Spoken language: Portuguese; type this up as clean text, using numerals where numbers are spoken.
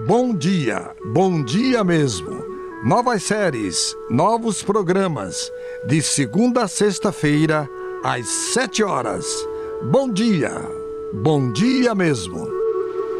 bom dia mesmo. Novas séries, novos programas, de segunda a sexta-feira, às 7 horas. Bom dia mesmo.